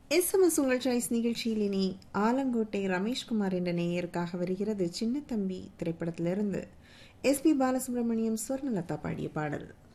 SMS உங்கள் choice நிகழ்ச்சியில் இனி ஆலங்கோட்டை ரமேஷ்குமார் என்ற நேயருக்காக வருகிறது சின்ன தம்பி திரைப்படத்திலிருந்து எஸ்பி பாலசுப்ரமணியம் ஸ்வர்ணலதா பாடிய பாடல்.